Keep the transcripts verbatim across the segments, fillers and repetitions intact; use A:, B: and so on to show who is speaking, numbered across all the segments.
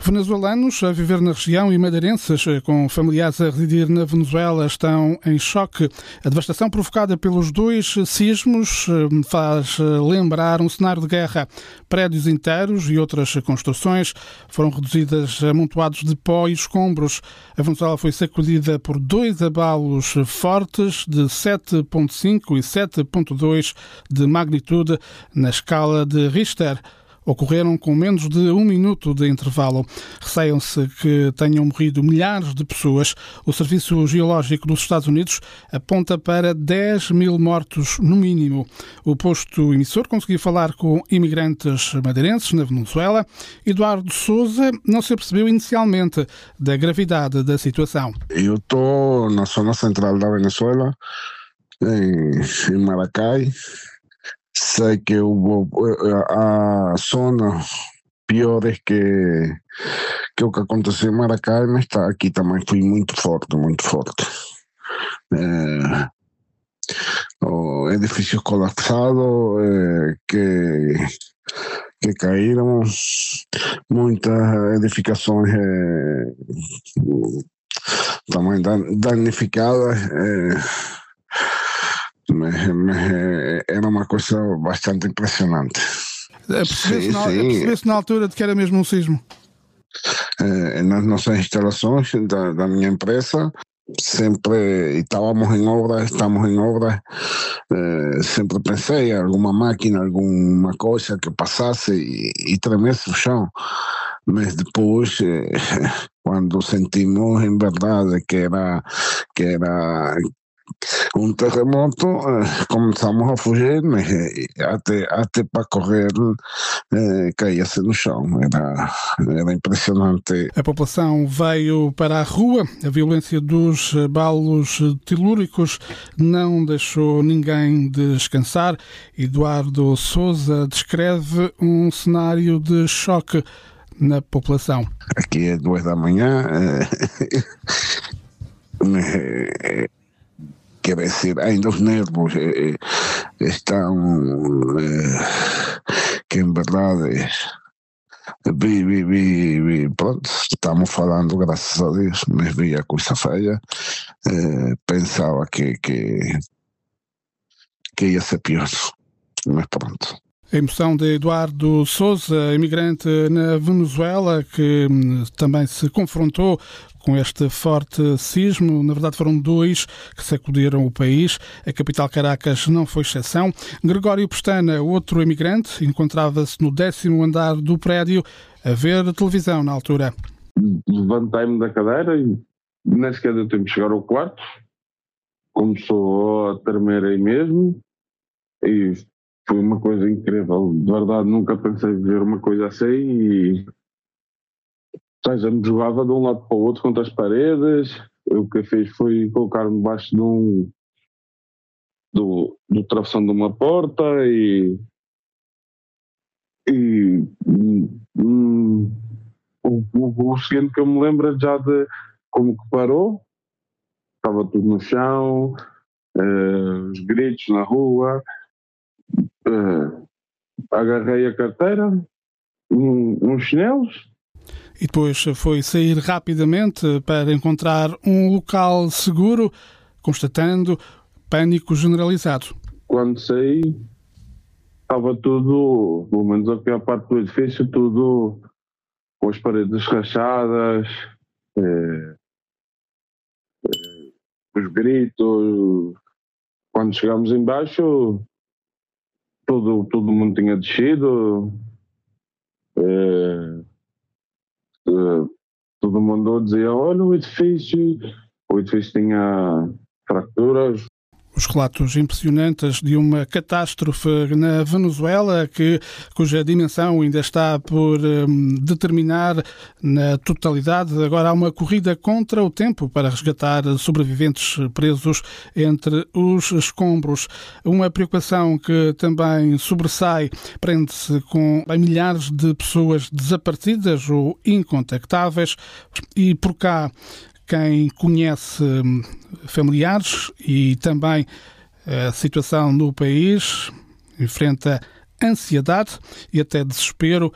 A: Venezuelanos a viver na região e madeirenses com familiares a residir na Venezuela estão em choque. A devastação provocada pelos dois sismos faz lembrar um cenário de guerra. Prédios inteiros e outras construções foram reduzidas a amontoados de pó e escombros. A Venezuela foi sacudida por dois abalos fortes de sete ponto cinco e sete ponto dois de magnitude na escala de Richter. Ocorreram com menos de um minuto de intervalo. Receiam-se que tenham morrido milhares de pessoas. O Serviço Geológico dos Estados Unidos aponta para dez mil mortos no mínimo. O posto emissor conseguiu falar com imigrantes madeirenses na Venezuela. Eduardo Souza não se apercebeu inicialmente da gravidade da situação.
B: Eu estou na zona central da Venezuela, em, em Maracay. Sei que houve a zona piores que, que o que aconteceu em Maracay, mas está aqui também foi muito forte, muito forte. É, o edifícios colapsados é, que, que caíram, muitas edificações é, também danificadas. É, Mas, mas era uma coisa bastante impressionante.
A: Percebeu-se na, percebeu-se na altura de que era mesmo um sismo?
B: É, nas nossas instalações da, da minha empresa, sempre estávamos em obras, estamos em obras, é, sempre pensei em alguma máquina, alguma coisa que passasse e, e tremesse o chão. Mas depois, é, quando sentimos em verdade que era... Que era um terremoto, eh, começamos a fugir, mas eh, até, até para correr eh, caía-se no chão. Era, era impressionante.
A: A população veio para a rua. A violência dos abalos telúricos não deixou ninguém descansar. Eduardo Souza descreve um cenário de choque na população.
B: Aqui é duas da manhã. Eh, eh, Quer dizer, ainda os nervos eh, estão, eh, que em verdade, vi, vi, vi, vi, pronto, estamos falando, graças a Deus, mas vi a coisa feia, eh, pensava que, que, que ia ser pior, mas pronto.
A: A emoção de Eduardo Souza, imigrante na Venezuela, que também se confrontou com este forte sismo. Na verdade, foram dois que sacudiram o país. A capital Caracas não foi exceção. Gregório Pestana, outro imigrante, encontrava-se no décimo andar do prédio a ver televisão na altura.
C: Levantei-me da cadeira e nem sequer deu tempo de chegar ao quarto. Começou a tremer aí mesmo e foi uma coisa incrível. De verdade, nunca pensei ver uma coisa assim e... Ou seja, me jogava de um lado para o outro contra as paredes. O que fiz foi colocar-me debaixo de um, do, do travessão de uma porta e, e hum, o, o, o seguinte que eu me lembro é já de como que parou. Estava tudo no chão, uh, os gritos na rua. Uh, agarrei a carteira, um, uns chinelos.
A: E depois foi sair rapidamente para encontrar um local seguro, constatando pânico generalizado.
C: Quando saí, estava tudo, pelo menos a pior parte do edifício, tudo com as paredes rachadas, eh, eh, os gritos. Quando chegámos em baixo, todo, todo mundo tinha descido. Eh, Uh, todo mundo dizia, olha o edifício, o edifício tinha fraturas.
A: Os relatos impressionantes de uma catástrofe na Venezuela que, cuja dimensão ainda está por um, determinar na totalidade. Agora há uma corrida contra o tempo para resgatar sobreviventes presos entre os escombros. Uma preocupação que também sobressai, prende-se com milhares de pessoas desaparecidas ou incontactáveis e por cá quem conhece familiares e também a situação no país enfrenta ansiedade e até desespero.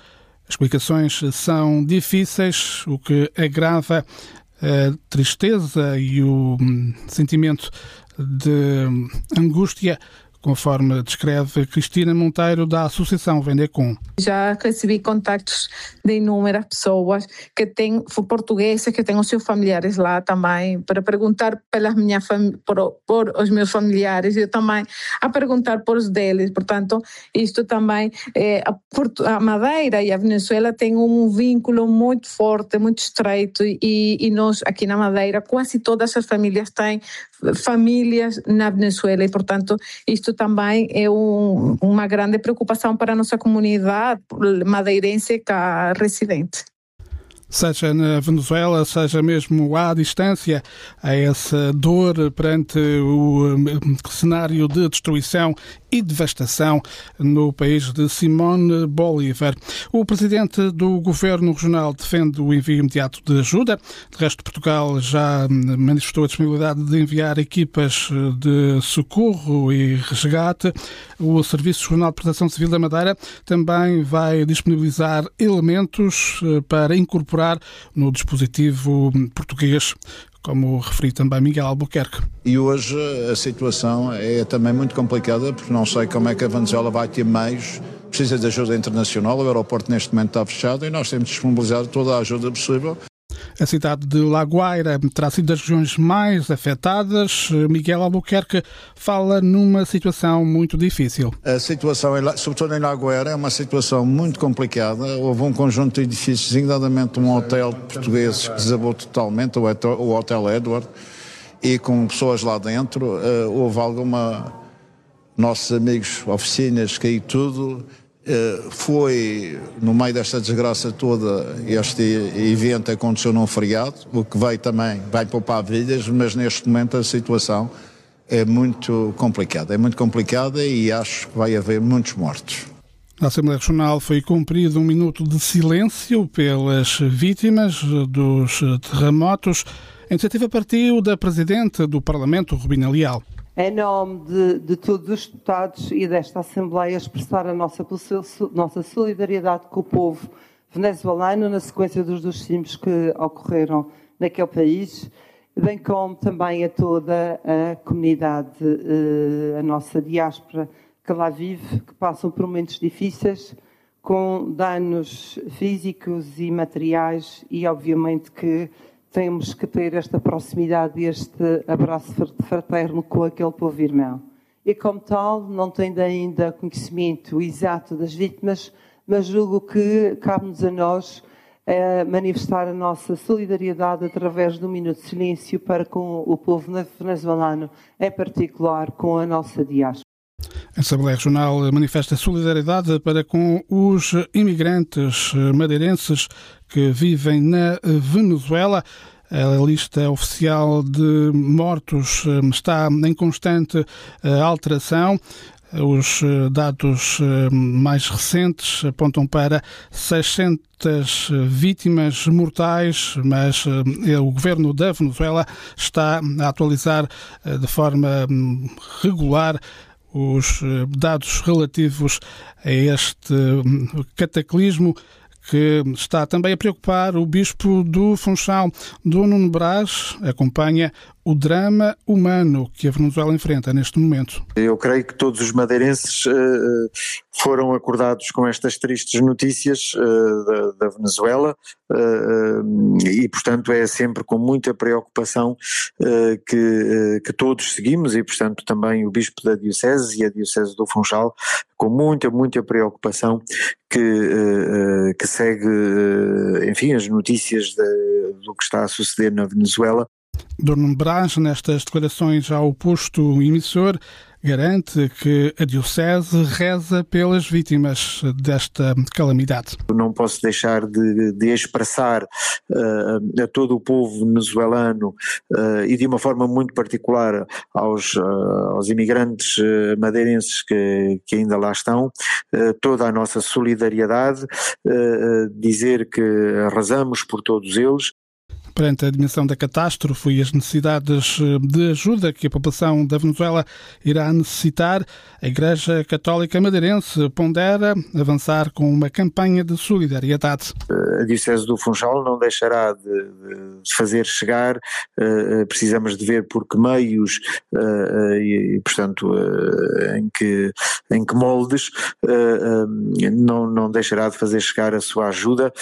A: As explicações são difíceis, o que agrava a tristeza e o sentimento de angústia, conforme descreve Cristina Monteiro, da Associação Vendecom.
D: Já recebi contactos de inúmeras pessoas que têm portugueses, que têm os seus familiares lá também, para perguntar pelas minha fam- por, por os meus familiares, e eu também a perguntar por os deles. Portanto, isto também, é, a, Porto, a Madeira e a Venezuela têm um vínculo muito forte, muito estreito, e, e nós aqui na Madeira, quase todas as famílias têm famílias na Venezuela, e portanto, isto também é um, uma grande preocupação para a nossa comunidade madeirense cá residente.
A: Seja na Venezuela, seja mesmo à distância, há essa dor perante o cenário de destruição e devastação no país de Simón Bolívar. O presidente do Governo Regional defende o envio imediato de ajuda. De resto, Portugal já manifestou a disponibilidade de enviar equipas de socorro e resgate. O Serviço Regional de Proteção Civil da Madeira também vai disponibilizar elementos para incorporar no dispositivo português, como referiu também Miguel Albuquerque.
E: E hoje a situação é também muito complicada, porque não sei como é que a Venezuela vai ter meios, precisa de ajuda internacional, o aeroporto neste momento está fechado e nós temos de disponibilizar toda a ajuda possível.
A: A cidade de La Guaira terá sido das regiões mais afetadas. Miguel Albuquerque fala numa situação muito difícil.
E: A situação, sobretudo em La Guaira, é uma situação muito complicada. Houve um conjunto de edifícios, designadamente um hotel português que desabou totalmente, o Hotel Edward, e com pessoas lá dentro. Houve alguma... Nossos amigos, oficinas, caiu tudo. Foi, no meio desta desgraça toda, este evento aconteceu num feriado, o que vai também, vai poupar vidas, mas neste momento a situação é muito complicada, é muito complicada e acho que vai haver muitos mortos.
A: Na Assembleia Regional foi cumprido um minuto de silêncio pelas vítimas dos terremotos. A iniciativa partiu da Presidente do Parlamento, Rubina Leal.
F: Em nome de, de todos os deputados e desta Assembleia, expressar a nossa, nossa solidariedade com o povo venezuelano na sequência dos dos sismos que ocorreram naquele país, bem como também a toda a comunidade, a nossa diáspora que lá vive, que passam por momentos difíceis, com danos físicos e materiais, e obviamente que temos que ter esta proximidade e este abraço fraterno com aquele povo irmão. E como tal, não tenho ainda conhecimento exato das vítimas, mas julgo que cabe-nos a nós eh, manifestar a nossa solidariedade através de um minuto de silêncio para com o povo venezuelano, em particular com a nossa diáspora.
A: A Assembleia Regional manifesta solidariedade para com os imigrantes madeirenses que vivem na Venezuela. A lista oficial de mortos está em constante alteração. Os dados mais recentes apontam para seiscentas vítimas mortais, mas o governo da Venezuela está a atualizar de forma regular os dados relativos a este cataclismo que está também a preocupar o bispo do Funchal. Dom Nuno Brás acompanha o drama humano que a Venezuela enfrenta neste momento.
G: Eu creio que todos os madeirenses uh, foram acordados com estas tristes notícias uh, da, da Venezuela uh, e, portanto, é sempre com muita preocupação uh, que, uh, que todos seguimos e, portanto, também o bispo da Diocese e a Diocese do Funchal, com muita, muita preocupação que, uh, que segue, uh, enfim, as notícias de, do que está a suceder na Venezuela.
A: Dom Nuno Brás, nestas declarações ao posto emissor, garante que a Diocese reza pelas vítimas desta calamidade.
G: Não posso deixar de, de expressar uh, a todo o povo venezuelano uh, e de uma forma muito particular aos, uh, aos imigrantes uh, madeirenses que, que ainda lá estão, uh, toda a nossa solidariedade, uh, dizer que rezamos por todos eles.
A: Perante a dimensão da catástrofe e as necessidades de ajuda que a população da Venezuela irá necessitar, a Igreja Católica Madeirense pondera avançar com uma campanha de solidariedade.
G: A Diocese do Funchal não deixará de, de fazer chegar, uh, precisamos de ver por que meios uh, e, portanto, uh, em, que, em que moldes, uh, uh, não, não deixará de fazer chegar a sua ajuda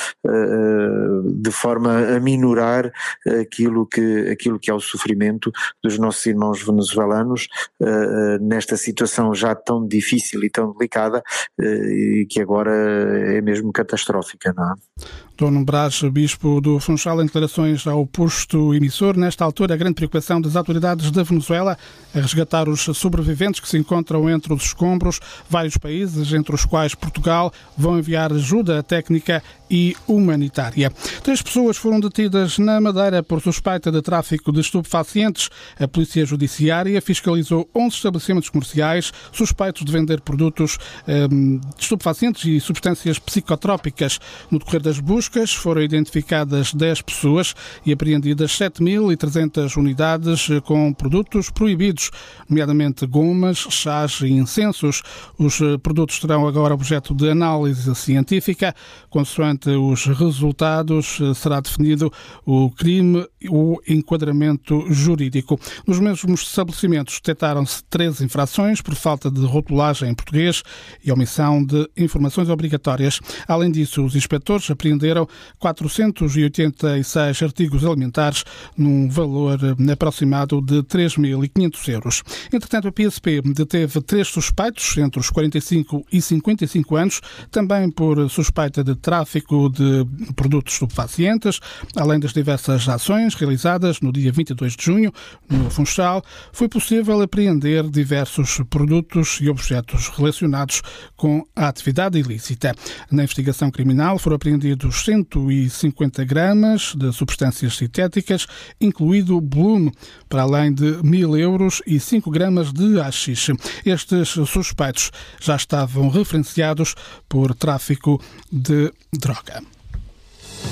G: uh, de forma a minorar aquilo que, aquilo que é o sofrimento dos nossos irmãos venezuelanos uh, nesta situação já tão difícil e tão delicada uh, e que agora é mesmo catastrófica, não é?
A: Dom Brás, bispo do Funchal, em declarações ao posto emissor. Nesta altura, a grande preocupação das autoridades da Venezuela é resgatar os sobreviventes que se encontram entre os escombros. Vários países, entre os quais Portugal, vão enviar ajuda técnica e humanitária. Três pessoas foram detidas na Madeira por suspeita de tráfico de estupefacientes. A Polícia Judiciária fiscalizou onze estabelecimentos comerciais suspeitos de vender produtos um, de estupefacientes e substâncias psicotrópicas. No decorrer das buscas, foram identificadas dez pessoas e apreendidas sete mil e trezentas unidades com produtos proibidos, nomeadamente gomas, chás e incensos. Os produtos terão agora objeto de análise científica. Consoante os resultados, será definido o crime ou enquadramento jurídico. Nos mesmos estabelecimentos detectaram-se treze infrações por falta de rotulagem em português e omissão de informações obrigatórias. Além disso, os inspectores apreenderam quatrocentos e oitenta e seis artigos alimentares num valor aproximado de três mil e quinhentos euros. Entretanto, a P S P deteve três suspeitos entre os quarenta e cinco e cinquenta e cinco anos, também por suspeita de tráfico de produtos estupefacientes. Além das diversas ações realizadas no dia vinte e dois de junho, no Funchal, foi possível apreender diversos produtos e objetos relacionados com a atividade ilícita. Na investigação criminal foram apreendidos cento e cinquenta gramas de substâncias sintéticas, incluído Blume, para além de mil euros e cinco gramas de haxixe. Estes suspeitos já estavam referenciados por tráfico de droga.